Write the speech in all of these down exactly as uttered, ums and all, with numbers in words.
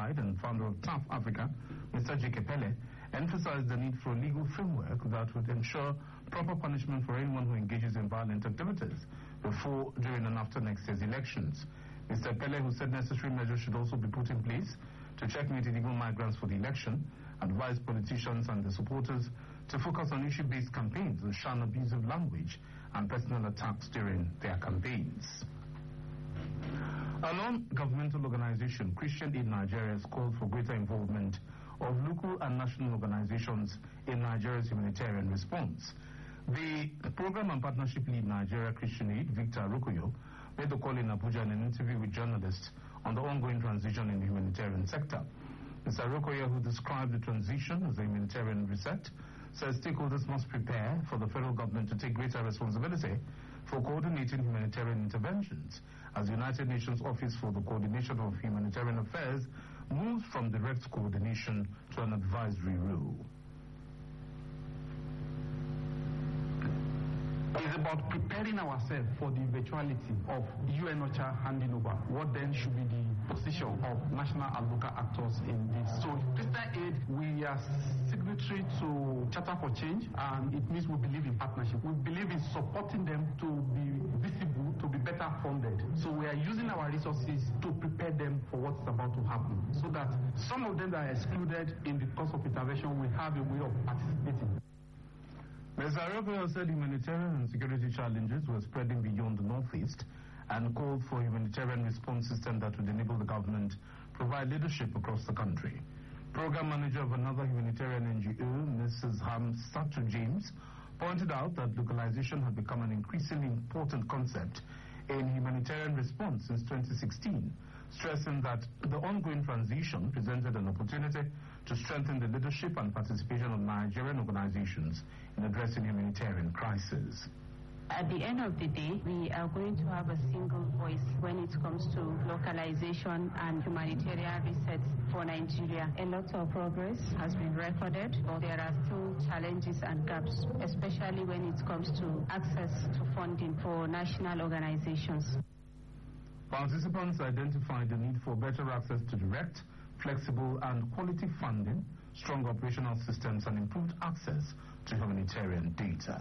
Guide and founder of T A F Africa, Mister Jikepele, emphasized the need for a legal framework that would ensure proper punishment for anyone who engages in violent activities before, during and after next year's elections. Mister Pele, who said necessary measures should also be put in place to checkmate illegal migrants for the election, advised politicians and their supporters to focus on issue-based campaigns and shun abusive language and personal attacks during their campaigns. A non-governmental organization, Christian Aid Nigeria, has called for greater involvement of local and national organizations in Nigeria's humanitarian response. The Program and Partnership Lead Nigeria Christian Aid, Victor Arokoyo, made the call in Abuja in an interview with journalists on the ongoing transition in the humanitarian sector. Mister Arokoyo, who described the transition as a humanitarian reset, says stakeholders must prepare for the federal government to take greater responsibility for coordinating humanitarian interventions as the United Nations Office for the Coordination of Humanitarian Affairs moves from direct coordination to an advisory role. It's about preparing ourselves for the eventuality of U N OCHA handing over. What then should be the position of national and local actors in this? So, Christian Aid, we are signatory to Charter for Change, and it means we believe in partnership. We believe in supporting them to be visible, to be better funded. So we are using our resources to prepare them for what's about to happen, so that some of them that are excluded in the course of intervention will have a way of participating. Mister Arokoyo said humanitarian and security challenges were spreading beyond the Northeast and called for a humanitarian response system that would enable the government provide leadership across the country. Program manager of another humanitarian N G O, Missus Hamsatu James, pointed out that localization had become an increasingly important concept in humanitarian response since twenty sixteen, stressing that the ongoing transition presented an opportunity to strengthen the leadership and participation of Nigerian organizations in addressing humanitarian crises. At the end of the day, we are going to have a single voice when it comes to localization and humanitarian resets for Nigeria. A lot of progress has been recorded, but there are still challenges and gaps, especially when it comes to access to funding for national organizations. Participants identified the need for better access to direct, flexible and quality funding, strong operational systems and improved access to humanitarian data.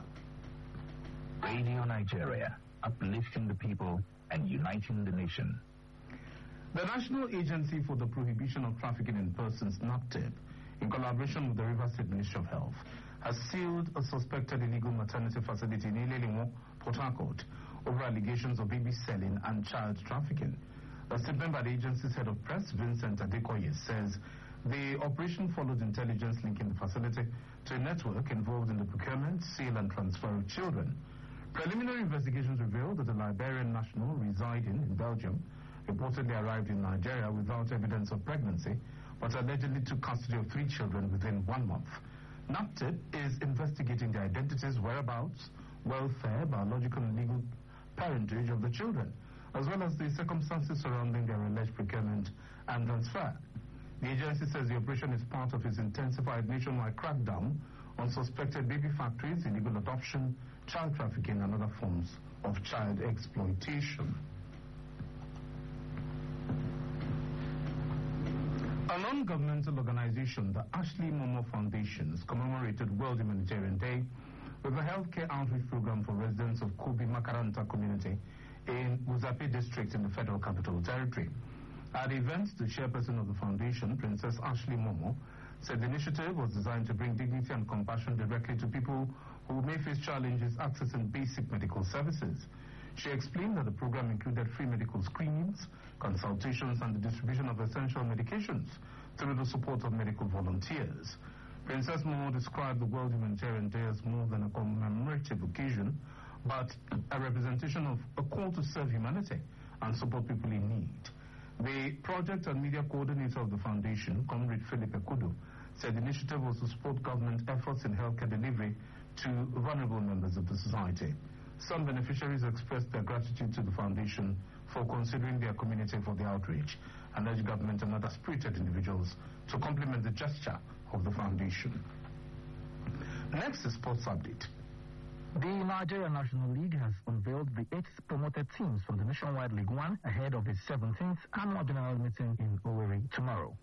Radio Nigeria, uplifting the people and uniting the nation. The National Agency for the Prohibition of Trafficking in Persons, NAPTIP, in collaboration with the Rivers State Ministry of Health, has sealed a suspected illegal maternity facility in Ilelimo, Port Harcourt, over allegations of baby selling and child trafficking. A statement by the agency's head of press, Vincent Adekoye, says the operation followed intelligence linking the facility to a network involved in the procurement, sale and transfer of children. Preliminary investigations revealed that the Liberian national residing in Belgium reportedly arrived in Nigeria without evidence of pregnancy, but allegedly took custody of three children within one month. NAPTIP is investigating the identities, whereabouts, welfare, biological and legal parentage of the children, as well as the circumstances surrounding their alleged procurement and transfer. The agency says the operation is part of its intensified nationwide crackdown on suspected baby factories, illegal adoption, child trafficking and other forms of child exploitation. A non-governmental organization, the Ashley Momo Foundation, commemorated World Humanitarian Day with a healthcare outreach program for residents of Kobi Makaranta community in Uzape district in the Federal Capital Territory. At the event, the chairperson of the foundation, Princess Ashley Momo, said the initiative was designed to bring dignity and compassion directly to people who may face challenges accessing basic medical services. She explained that the program included free medical screenings, consultations, and the distribution of essential medications through the support of medical volunteers. Princess Momo described the World Humanitarian Day as more than a commemorative occasion, but a representation of a call to serve humanity and support people in need. The project and media coordinator of the foundation, Comrade Philip Ekudu, said the initiative was to support government efforts in healthcare delivery to vulnerable members of the society. Some beneficiaries expressed their gratitude to the foundation for considering their community for the outreach and urged government and other spirited individuals to complement the gesture of the foundation. Next is Sports Update. The Nigeria National League has unveiled the eight promoted teams from the Nationwide League One ahead of its seventeenth annual general meeting in Owerri tomorrow.